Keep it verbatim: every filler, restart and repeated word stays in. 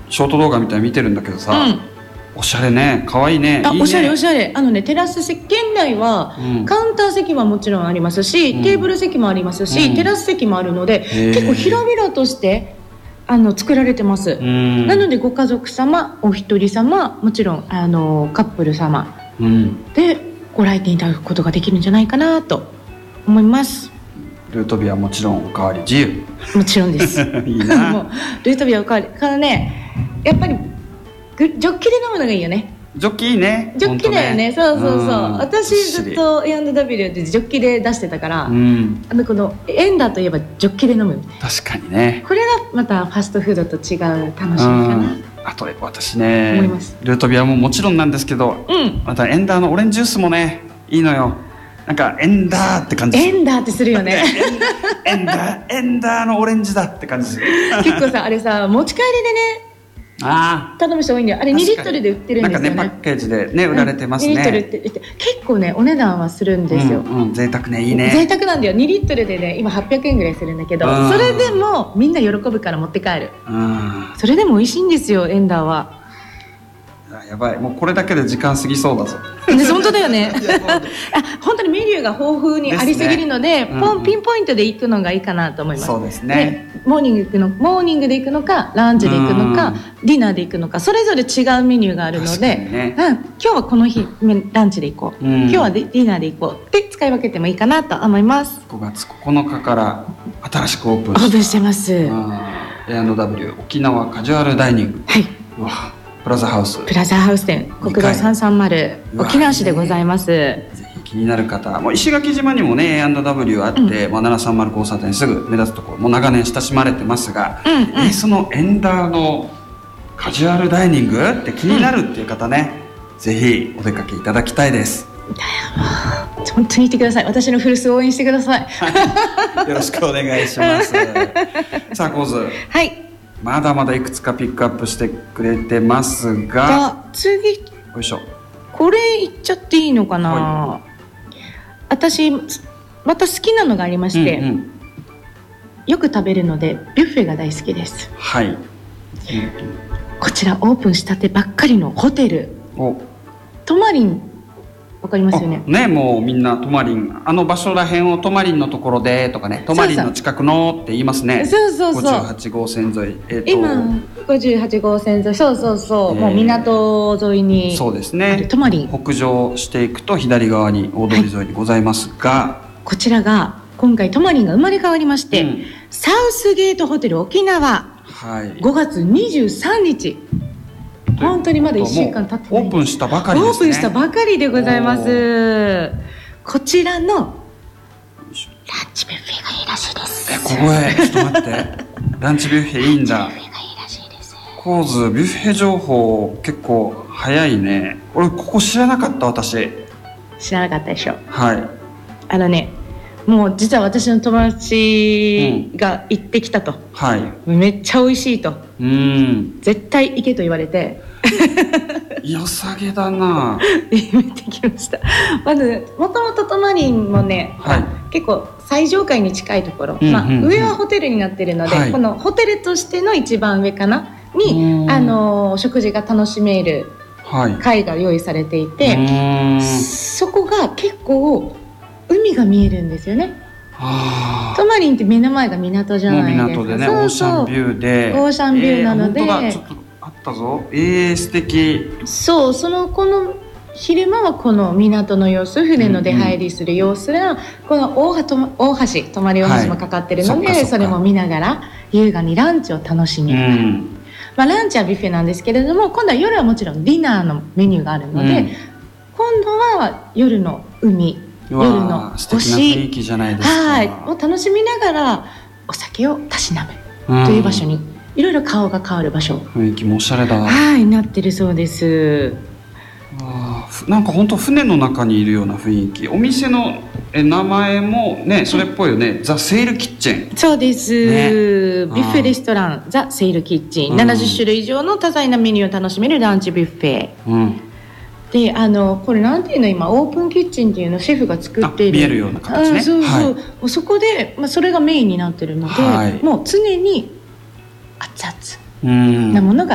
ショート動画みたいに見てるんだけどさ、うん、おしゃれね、かわいいね。 あ、 いいね、 おしゃれおしゃれ。あのね、テラス席、店内は、うん、カウンター席はもちろんありますし、うん、テーブル席もありますし、うん、テラス席もあるので、結構広々としてあの作られてます。なのでご家族様、お一人様、もちろんあのカップル様、うん、でご来店いただくことができるんじゃないかなと思います。 ルートビアもちろんおかわり自由。 もちろんですいいな。 もうルートビアおかわりからね、やっぱりジョッキで飲むのがいいよね。 ジョッキいいね。 ジョッキだよね。そうそうそう。私ずっと エーアンドダブリュー でジョッキで出してたから、うん、あのこのエンダーといえばジョッキで飲む。 確かにね。 これがまたファストフードと違う楽しみかな。 あと私ね、ルートビアももちろんなんですけど、うん、またエンダーのオレンジジュースもね、いいのよ。なんかエンダーって感じ。 エンダーってするよね。 エンダー、エンダーのオレンジだって感じする。 結構さ、あれさ、持ち帰りでね、あ頼む人多いんだよ。あれにリットルで売ってるんですよね。 なんかね、パッケージでね売られてますね。 にリットルって言って結構ねお値段はするんですよ。 うんうん、贅沢ね、いいね。 贅沢なんだよ。にリットルでね今はっぴゃくえんぐらいするんだけど、それでもみんな喜ぶから持って帰る。それでも美味しいんですよ、エンダーは。 やばい、もうこれだけで時間過ぎそうだぞ。 本当だよね。あ、本当にメニューが豊富にありすぎるので、ね、うんうん、ポンピンポイントで行くのがいいかなと思います。 そうですね。 ね、モーニング行くの、モーニングで行くのか、ランチで行くのか、ディナーで行くのか、それぞれ違うメニューがあるので、ね、うん、今日はこの日ランチで行こう、うん、今日はディナーで行こうって使い分けてもいいかなと思います。 ごがつここのかから新しくオープンオープンしてます。エーアンドダブリュー 沖縄カジュアルダイニング。 はい。 うわ、プラザハウスプラザハウス店国道さんさんまる沖縄市でございます。 ぜひ気になる方、もう石垣島にもね エーアンドダブリュー あって、うん、まあ、ななさんまる交差点すぐ目立つところもう長年親しまれてますが、うんうん、えそのエンダーのカジュアルダイニングって気になるっていう方ね、うん、ぜひお出かけいただきたいです。 本当にいてください。私の古巣を応援してください。 よろしくお願いします。さあコーズ、 はい、 まだまだいくつかピックアップしてくれてますが、 次よいしょ、 これいっちゃっていいのかな、はい、私また好きなのがありまして、うんうん、よく食べるのでビュッフェが大好きです。 はい、うん、 こちらオープンしたてばっかりのホテルトマリン、わかりますよね。 ね、もうみんなトマリン、あの場所らへんをトマリンのところでとかね、トマリンの近くのって言いますね。 そうそうそう。 ごじゅうはちごうせん沿い、えー、と今ごじゅうはちごうせん沿い、そうそうそう、えー、もう港沿いにそうですね、 トマリン北上していくと左側に大通り沿いにございますが、はい、 こちらが今回トマリンが生まれ変わりまして、うん、サウスゲートホテル沖縄、はい、ごがつにじゅうさんにち、本当にまだいっしゅうかん経ってない。 オープンしたばかりですね。 オープンしたばかりでございます。こちらのランチビュッフェがいいらしいです。 え、ここへちょっと待ってランチビュッフェいいんだ。 ランチビュッフェがいいらしいです。 コーズビュッフェ情報結構早いね。俺ここ知らなかった。私知らなかったでしょ。 はい。 あのね、もう実は私の友達が行ってきたと、うん、はい、めっちゃ美味しいと、うん、絶対行けと言われて良さげだな。 行ってきました。まずもともとトマリンもね、はい、結構最上階に近いところ、うんうんうん、まあ、上はホテルになってるので、はい、このホテルとしての一番上かなに、あの食事が楽しめる階が用意されていて、はい、そこが結構海が見えるんですよね。トマリンって目の前が港じゃないですか。 もう港でね、そうそう、オーシャンビューで、 オーシャンビューなので、 えー、本当だ、ちょっとあったぞ。えー、素敵。 そう、そのこの昼間はこの港の様子、船の出入りする様子が、うんうん、この 大, と大橋、泊まり大橋もかかってるので、はい、そ, それも見ながら優雅にランチを楽しみながら、うん、まあ、ランチはビュッフェなんですけれども、今度は夜はもちろんディナーのメニューがあるので、うん、今度は夜の海、夜の星、 素敵な雰囲気じゃないですか。 はい、を楽しみながらお酒をたしなむという場所に、いろいろ顔が変わる場所、 雰囲気もおしゃれだ、 はい、なってるそうです。 あ、なんか本当船の中にいるような雰囲気。お店のえ名前もね、それっぽいよね、うん、ザ・セイルキッチン。 そうです、ね、ビュッフェレストランザ・セイルキッチン、うん、ななじゅっしゅるい以上の多彩なメニューを楽しめるランチビュッフェ、うん、で、あのこれなんていうの、今オープンキッチンっていうのをシェフが作っている、 見えるような形ね、 うん、そうそう、 はい、 もうそこで、まあ、それがメインになってるので、はい、もう常に熱々なものが